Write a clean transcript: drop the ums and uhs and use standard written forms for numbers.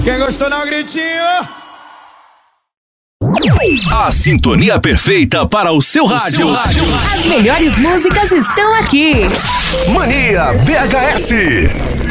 Quem gostou dá um gritinho. A sintonia perfeita para o seu rádio. As melhores músicas estão aqui. Mania VHS.